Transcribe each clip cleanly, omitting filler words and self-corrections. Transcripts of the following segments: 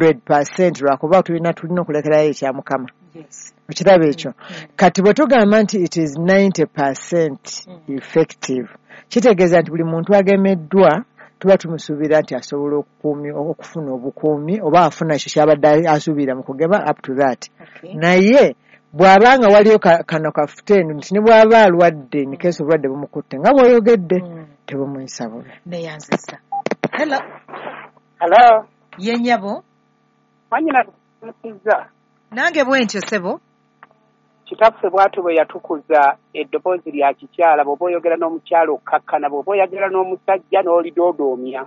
100% lwakuba tulina okulekerayo ekya Mukama. Ekirabo ekyo kati bwe tugamba nti it is 90% effective kitegeeza nti buli muntu agemeddwa tuba tumusuubira nti asobola okufuna obukuumi oba afuna ekyo kyabadde asuubira mu kugema up to that. Naye bw'abanga waliyo kano kafutendo nti ne bw'aba alwadde ni keesi obulwadde bumukutte nga bw'oyogedde tebumuyisa bubi. Neyanzisa. Hello. Hello. Yennyabo. Manyina tukuza. Nange bwentyo sebo. Kitaffe bwatu bwe yatukuza eddoboozi lya kikyala bw'oba oyogera n'omukyala okkakkana bw'oba oyogera n'omusajja n'olidoodoomya.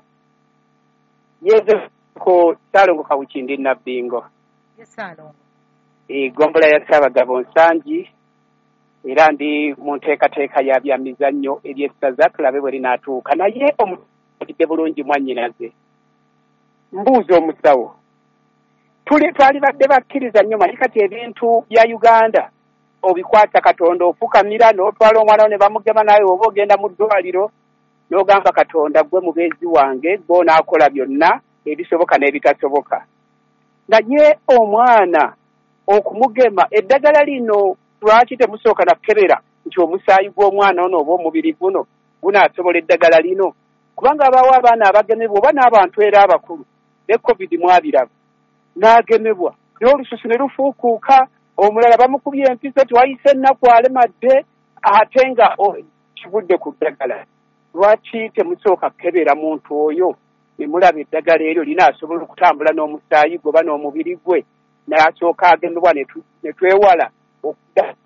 Yezeko Saalongo Kawukindi Nabbingo. Saalongo. Gombola ya Ssaabagabo Nsangi era ndi mu nteekateeka ya bya mizannyo eby'essaza tulabe bwe linaatuuka naye omutidde bulungi mwannyinaze. Mbuuza omusawo. Twali badde bakkiriza nnyo mali kati ebintu bya Uganda obikwata Katonda ofukamira n'otwala omwana ne bamugema naye oba ogenda mu ddwaliro n'ogamba Katonda gwe mubeezi wange gw'onaakola byonna ebisoboka n'ebitasoboka. Naye omwana okumugema eddagala lino lwaki temusooka na kukebera nti omusaayi gw'omwana ono oba omubiri guno gunaasobola eddagala lino kubanga abaawo abaana abagemebwa oba n'abantu era abakulu ne COVID mwabiraba n'agemebwa n'olususu ne lufuukuuka omulala bamukubye empiso tiwayise ennaku alemadde ate nga kivudde ku ddagala. Lwaki temusooka kukebera muntu oyo ne mulaba eddagala eryo linaasobola okutambula n'omusaayi gwe oba n'omubiri gwe n'asooka agemebwa ne twewala okudda.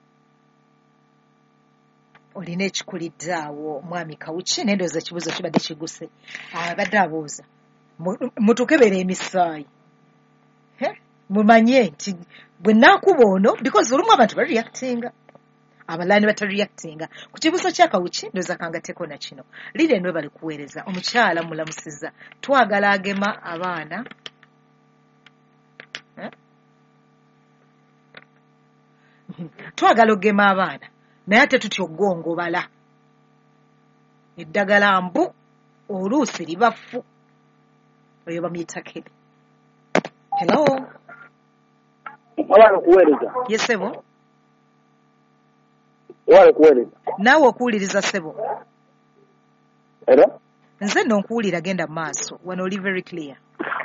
Olina ekikulidde awo mwami Kawuki n'endowooza ekibuuzo kibadde kiguse abadde abuuza mutukebera emisaayi mumanye nti bwe naakuba ono because olumu abantu bareactinga abalala ne batareactinga ku kibuuzo kya Kawuki ndowooza kangatteko na kino lire nwe bali kuweereza omukyala mulamusiza twagala agema abaana twagala ogema abaana naye ate tutya ogongobala eddagala mbu oluusi libafu oyo bamuyita kebe. Hello. Wala kuweereza. Yesebo. Wala kuweereza. Naawe okuwuliriza sebo. Era? Nze nno nkuwulira genda mu maaso wano oli very clear.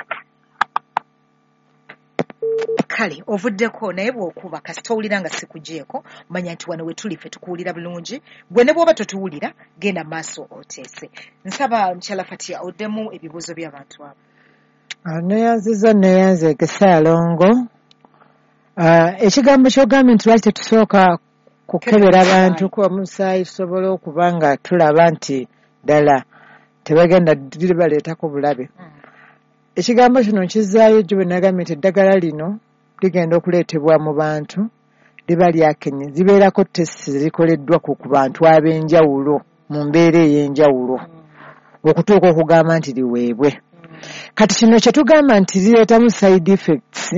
Kale ovuddeko naye bw'okuba kasita owulira nga sikugyeko manya nti wano we tuli ffe tukuwulira bulungi gwe ne bw'oba totuwulira genda mu maaso oteese. Nsaba mukyala Fatia oddemu ebibuuzo by'abantu abo. Neyanziza Saalongo. Ekigambo ky'ogambye nti lwaki tetusooka kukebera abantu ku omusaayi tusobole okuba nga tulaba nti ddala tebagenda baleetako bulabe. Ekigambo kino nkizaayo gye bwe nagambye nti eddagala lino ligenda okuleetebwa mu bantu liba lyakenye zibeerako tesiti zikoleddwa ku bantu ab'enjawulo mu mbeera ey'enjawulo okutuuka okugamba nti liweebwe. Kati kino kye tugamba nti lireetamu side effects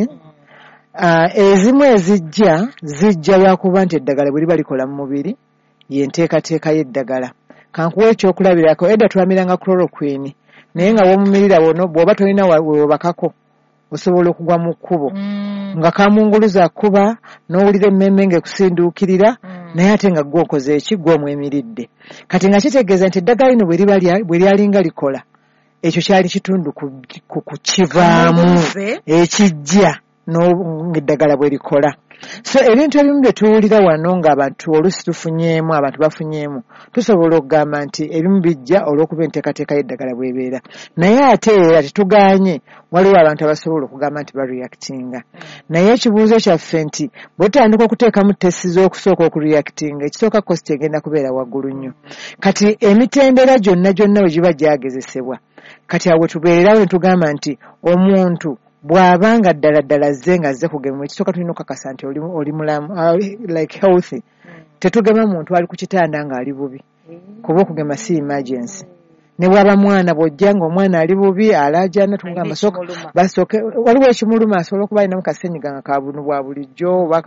ezimu zijja lwakuba nti eddagala bwe liba likola mu mubiri y'enteekateeka y'eddagala. Kankuwa ekyokulabirako edda twamiranga chloroquine naye nga womumirira wono bw'oba tolina wewobakako osobola okugwa mu kkubo nga kamunguluza kuba n'owulira emmemme ng'ekusinduukirira naye ate nga gw'okoze eki gw'omwemiridde. Kati nga kitegeeza nti eddagala lino bwe lyalinga likola ekyo kyali kitundu ku kivaamu ekijja n'eddagala bwe likola. So ebintu ebimu bye tuwulira wano ng'abantu oluusi tufunyeemu abantu bafunyeemu tusobola okugamba nti ebimu bijja olw'okuba enteekateeka y'eddagala bw'ebeera naye ate era tetuganye waliwo abantu abasobola okugamba nti bareactinga. Naye ekibuuzo kyaffe nti bwe tutandika okuteekamu testi z'okusooka okureactinga ekisooka kosti egenda kubeera waggulu nnyo. Kati emitendera gyonna bwe giba gyagezesebwa kati awo tubeererawo ne tugamba nti omuntu bw'abanga ddala azze nga azze kugemebwa ekisooka tulina okukakasa nti oli mulamu like healthy. Tetugema muntu ali ku kitanda ng'ali bubi kuba okugema si emergency. Ne bw'aba mwana bw'ojja ng'omwana ali bubi alaajana tugamba basooke waliwo ekimuluma asobola okuba alinamu kasenyiga nga kabunu bwa bulijjo oba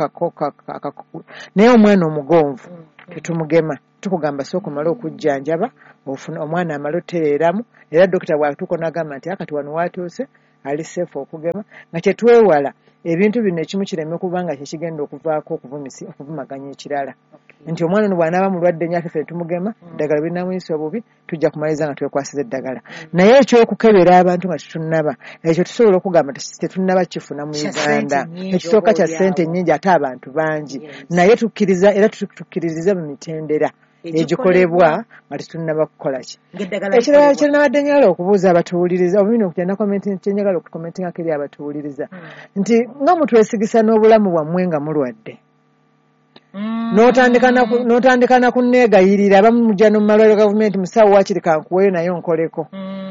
naye omwana omugonvu tetumugema tukugamba sooka omale okujjanjaba ofuna omwana amale otereeramu era dokita bw'atuuka n'agamba nti akati wano waatuuse ali safe okugema nga kyetwewala ebintu bino ekimu kireme kubanga kyekigenda okuvaako okuvumaganya ekirala nti omwana ono bw'anaaba mulwadde nnyo ffe tumugema eddagala binamuyisa obubi tujja kumaliza nga twekwasiza eddagala naye ekyokukebera abantu nga tetunnaba ekyo tusobola okugamba tetunnaba kifuna mu Uganda ekisooka kya ssente nnyingi ate abantu bangi naye tukkiriza era tukkiririza mu mitendera egikolebwa nga tetunnaba kukola ki ekirala kyenabadde njagala okubuuza abatuwuliriza obumina okugenda kyenjagala okukomentingako eri abatuwuliriza nti nga mutwesigisa n'obulamu bwammwe nga mulwadde n'otandika na kunneegayirira abamu mujja no mu malwaliro gavumenti musawo wakiri kankuweeyo naye onkoleko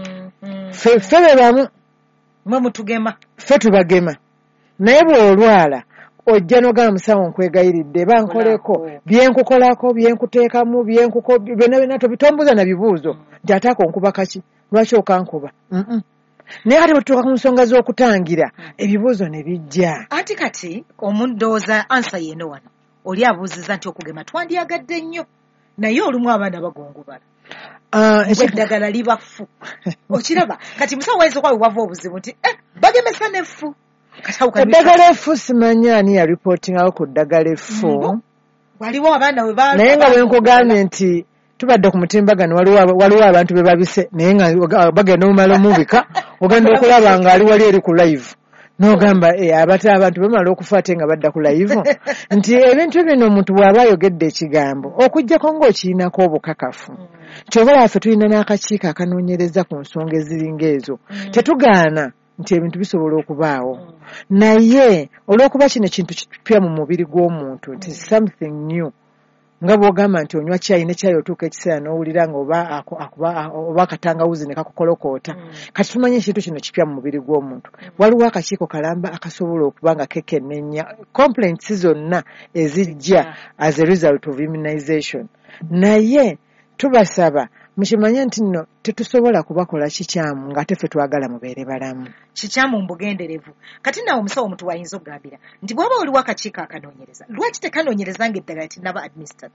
ffe be bamu mwe mutugema ffe tubagema naye bw'olwala ojja n'ogamba musawo nkwegayiridde bankoleko byenkukolako byenkuteekamu byonna tombuuza na bibuuzo nti ate ako nkuba kaki lwaki okankuba naye kati bwetutuuka ku nsonga z'okutangira ebibuuzo ne bijja ati kati omundowooza ansa yeeno wano oli abuuziza nti okugema twandyagadde nnyo naye olumu abaana bagongobala eddagala libafu okiraba kati musawo wayinza okwawe wava obuzibu nti bagemesa n'effu eddagala effu simanyi ani yaripootingawo ku ddagala effu waliwo abaana we naye nga bwenkugambye nti tubadde ku mutimbagano waliwo abantu be babise naye nga bagenda omumala omubika ogenda okulaba nga ali wali eri ku live n'ogamba abantu bamala okufa ate nga badda ku live nti ebintu bino omuntu bw'aba ayogedde ekigambo okuggyako ng'okirinako obukakafu kyova laffe tulina n'akakiiko akanoonyereza ku nsonga eziringa ezo tetugaana nti ebintu bisobola okubaawo naye olw'okuba kino kintu kipya mu mubiri gw'omuntu nti something new nga bw'ogamba nti onywa cyayi ne cyayi otuuka ekiseera n'owulira nga oba akatangawuzi ne kakukolokoota kati tumanye ekintu kino kipya mu mubiri gw'omuntu waliwo akakiiko kalamba akasobola okuba nga kekennenya complaints zonna ezijja as a result of immunization naye tubasaba mukimanye nti nno tetusobola kubakola kikyamu ng'ate ffe twagala mubeere balamu kikyamu mbugenderevu kati naawe omusawo omuntu wayinza okugambira nti bw'aba oliwo akakiiko akanoonyereza lwaki tekanoonyereza ng'eddagala tinaba administered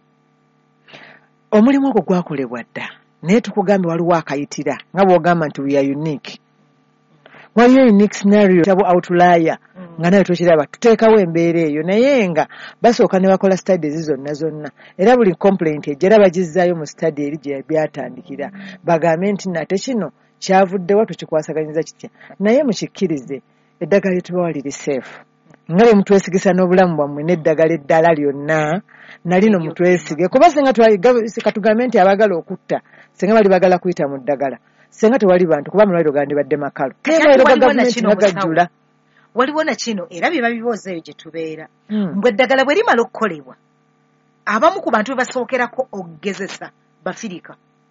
omulimu ogwo gwakolebwa dda naye tukugambe waliwo akayitira nga bw'ogamba nti we are unique waliyo unique scenario tabo outlier nga naye tukiraba tuteekawo embeera eyo naye nga basooka ne bakola studies zonna era buli complaint ejjera bagizzaayo mu study eri gye byatandikira bagambe nti nate kino kyavuddewa tukikwasaganyiza kitya naye mukikkirize eddagala lyetubawa liri safe nga bwe mutwesigisa n'obulamu bwammwe n'eddagala eddala lyonna nalino mutwesige kuba senga katugambe nti abagala okutta senga bali bagala kuyita mu ddagala senga tewali bantu kuba amalwaliro gandibadde makalu nagajjula waliwo na kino era bye babibooza eyo gye tubeera mbwe eddagala bwe limala okukolebwa abamu ku bantu be basookerako okugezesa bafirika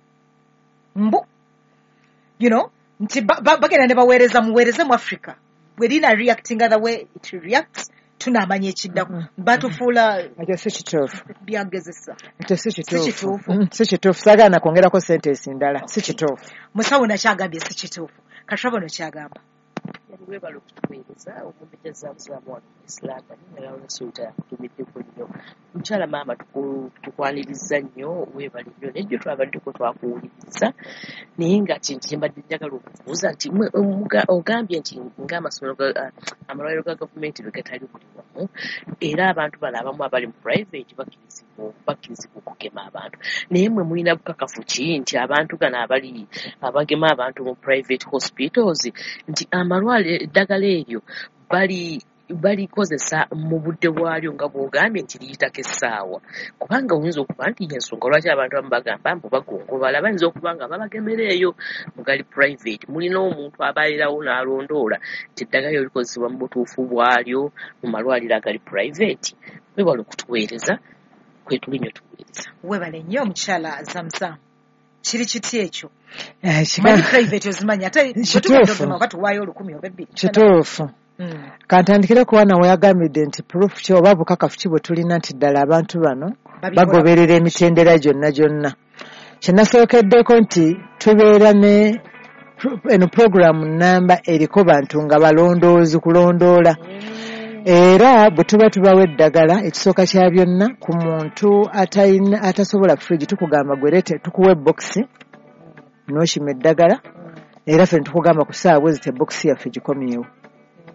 nti bagenda ne baweereza muweereze mu Africa bwe lina reacting other way it reacts tunaamanya ekiddaku batufuula byagezesa si kituufu saagala nakwongerako sentensi ndala si kituufu musawo nakyagambye si kituufu katrabo nokyagamba webala okutuweereza omumbejazaabuzamu wano mu islamu nalawolasulta yakutumiddeko nnyo mukyala maama tukwaniriza nnyo weebala nnyo nejjo twabaddeko twakuwuliriza naye nga kintu kyembadde njagala okubuuza nti ogambye nti ng'amasomero amalwaliro ga gavumenti lwe gatali buli wamu era abantu bano abamu abali mu private bakkirizibwa okugema abantu naye mwe mulina bukakafu ki nti abantu gano abagema abantu mu private hospitals nti amalwaliro eddagala eryo balikozesa mu budde bwalyo nga bw'ogambye nti liyitako essaawa kubanga oyinza okuba nti ensonga lwaki abantu abamu bagamba mbu bagongobala bayinza okuba nga babagemera eyo mugali private mulina omuntu abalirawo n'alondoola nti eddagala eryo likozesebwa mu butuufu bwalyo mu malwaliro agali private webala okutuweereza kwetuli nnyo tuweereza webale nnyo omukyala zamuzamu kiri kiti ekyo manyi private ozimanya ate kituufu waayo 10 oba 2 kituufu kantandikire ku wana weyagambidde nti proof ki oba bukakafu ki bwe tulina nti ddala abantu bano bagoberera emitendera gyonna kyenasookeddeko nti tubeera eno programu namba eriko bantu nga balondoozi kulondoola era bwe tuba tubawa eddagala ekisooka kya byonna ku muntu atasobola fridge tukugamba gwerete tukuwa ebokisi n'okima eddagala era ffe tukugamba ku ssaawa zite bokisi yaffe gikomyewo.